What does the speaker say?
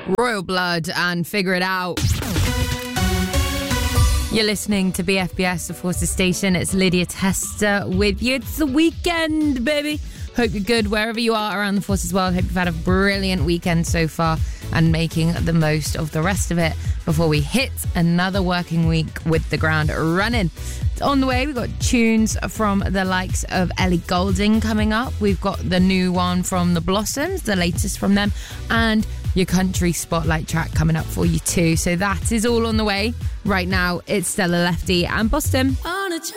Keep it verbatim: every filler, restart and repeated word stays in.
Royal Blood and Figure It Out. You're listening to B F B S, the Forces Station. It's Lydia Tester with you. It's the weekend, baby. Hope you're good wherever you are around the Forces world. Hope you've had a brilliant weekend so far and making the most of the rest of it before we hit another working week with the ground running. On the way, we've got tunes from the likes of Ellie Goulding coming up. We've got the new one from the Blossoms, the latest from them, and your country spotlight track coming up for you too. So that is all on the way. Right now, it's Stella Lefty and Boston.